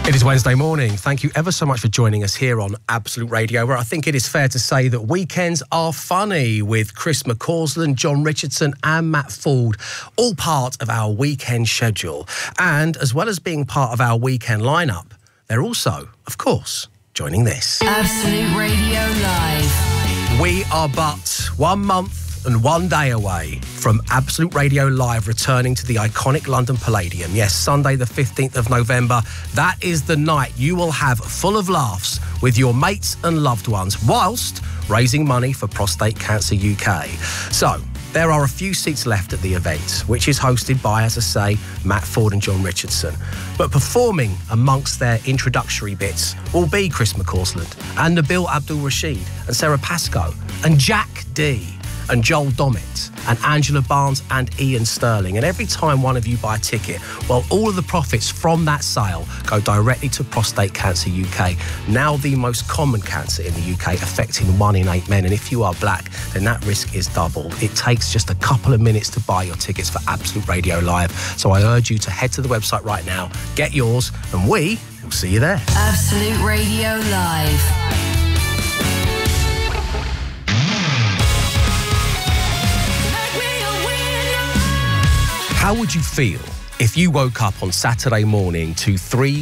It is Wednesday morning. Thank you ever so much for joining us here on Absolute Radio, where I think it is fair to say that weekends are funny, with Chris McCausland, John Richardson and Matt Ford, all part of our weekend schedule. And as well as being part of our weekend lineup, they're also, of course, joining this. Absolute Radio Live. We are but 1 month and 1 day away from Absolute Radio Live returning to the iconic London Palladium. Yes, Sunday the 15th of November. That is the night you will have full of laughs with your mates and loved ones whilst raising money for Prostate Cancer UK. So, there are a few seats left at the event, which is hosted by, as I say, Matt Ford and John Richardson. But performing amongst their introductory bits will be Chris McCausland and Nabil Abdul Rashid and Sarah Pascoe and Jack D and Joel Dommett and Angela Barnes and Ian Sterling. And every time one of you buy a ticket, well, all of the profits from that sale go directly to Prostate Cancer UK, now the most common cancer in the UK, affecting 1 in 8 men. And if you are black, then that risk is doubled. It takes just a couple of minutes to buy your tickets for Absolute Radio Live. So I urge you to head to the website right now, get yours, and we will see you there. Absolute Radio Live. How would you feel if you woke up on Saturday morning to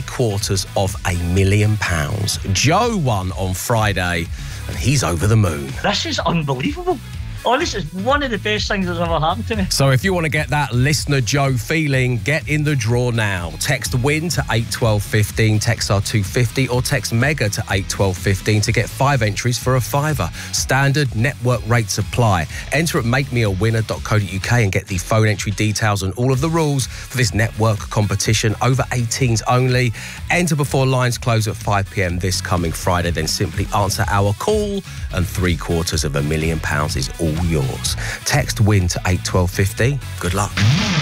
£750,000? Joe won on Friday and he's over the moon. This is unbelievable. Oh, this is one of the best things that's ever happened to me. So if you want to get that listener Joe feeling, get in the draw now. Text WIN to 81215, text R250 or text MEGA to 81215 to get 5 entries for a £5. Standard network rates apply. Enter at makemeawinner.co.uk and get the phone entry details and all of the rules for this network competition. Over 18s only. Enter before lines close at 5 p.m. this coming Friday. Then simply answer our call and £750,000 is all yours. Text WIN to 81250. Good luck.